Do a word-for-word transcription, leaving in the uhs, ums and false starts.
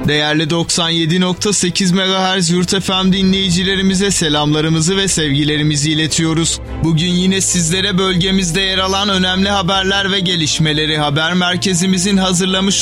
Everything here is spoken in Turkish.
Değerli doksan yedi nokta sekiz megahertz Yurt F M dinleyicilerimize selamlarımızı ve sevgilerimizi iletiyoruz. Bugün yine sizlere bölgemizde yer alan önemli haberler ve gelişmeleri haber merkezimizin hazırlamış